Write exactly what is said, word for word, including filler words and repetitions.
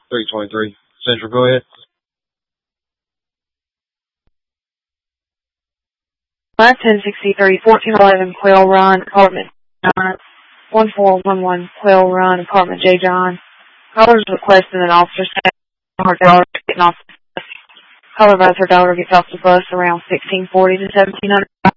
three twenty-three. Central, go ahead. Line ten sixty-three, fourteen eleven Quail Run, apartment John, one four one one Quail Run, apartment J. John. Callers requesting an officer saying her daughter getting off the bus. Caller advised her daughter gets off the bus around sixteen forty to seventeen hundred.